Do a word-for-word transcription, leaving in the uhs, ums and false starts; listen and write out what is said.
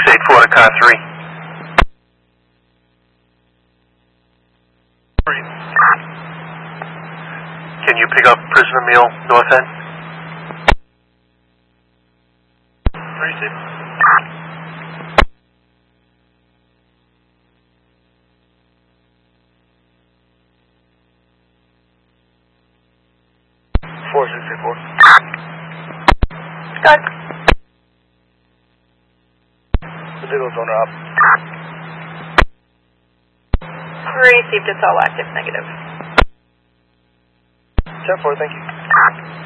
eight four to car three. Can you pick up prisoner meal north end? Received. Four six eight four. Scott. The vehicle's owner up. Received, it's all active, negative. ten four, thank you.